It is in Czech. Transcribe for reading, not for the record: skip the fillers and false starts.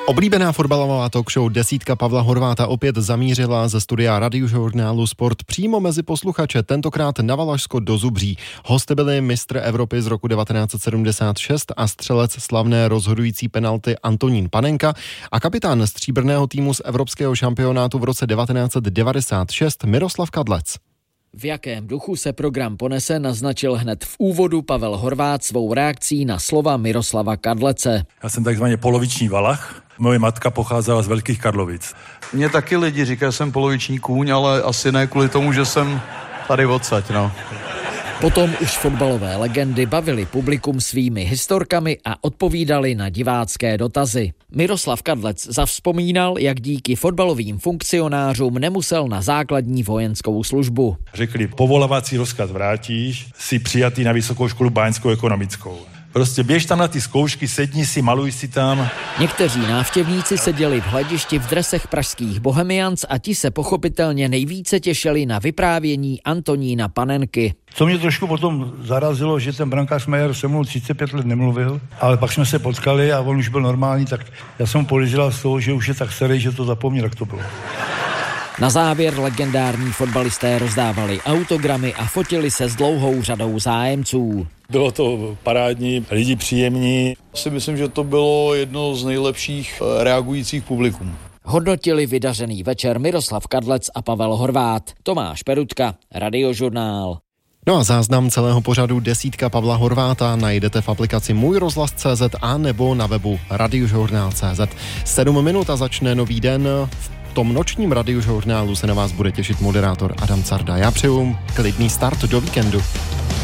Oblíbená fotbalová talk show Desítka Pavla Horváta opět zamířila ze studia Radiožurnálu Sport přímo mezi posluchače, tentokrát na Valašsko do Zubří. Hosty byli mistr Evropy z roku 1976 a střelec slavné rozhodující penalty Antonín Panenka a kapitán stříbrného týmu z evropského šampionátu v roce 1996 Miroslav Kadlec. V jakém duchu se program ponese, naznačil hned v úvodu Pavel Horvát svou reakcí na slova Miroslava Kadlece. Já jsem takzvaně poloviční Valach. Moje matka pocházela z Velkých Karlovic. Mně taky lidi říkají, že jsem poloviční kůň, ale asi ne kvůli tomu, že jsem tady odsaď, no. Potom už fotbalové legendy bavili publikum svými historkami a odpovídali na divácké dotazy. Miroslav Kadlec zavzpomínal, jak díky fotbalovým funkcionářům nemusel na základní vojenskou službu. Řekli, povolávací rozkaz vrátíš, jsi přijatý na Vysokou školu báňskou ekonomickou. Prostě běž tam na ty zkoušky, sedni si, maluj si tam. Někteří návštěvníci seděli v hledišti v dresech pražských Bohemians a ti se pochopitelně nejvíce těšili na vyprávění Antonína Panenky. Co mě trošku potom zarazilo, že ten brankář Majer se mnou 35 let nemluvil, ale pak jsme se potkali a on už byl normální, tak já jsem mu podezříval z toho, že už je tak starý, že to zapomněl, jak to bylo. Na závěr legendární fotbalisté rozdávali autogramy a fotili se s dlouhou řadou zájemců. Bylo to parádní, lidi příjemní. Si myslím, že to bylo jedno z nejlepších reagujících publikum. Hodnotili vydařený večer Miroslav Kadlec a Pavel Horvát. Tomáš Perutka, Radiožurnál. No a záznam celého pořadu Desítka Pavla Horváta najdete v aplikaci Můj rozhlas.cz a nebo na webu radiožurnál.cz. 7 minut a začne nový den. V tom nočním Radiožurnálu se na vás bude těšit moderátor Adam Carda. Já přeju klidný start do víkendu.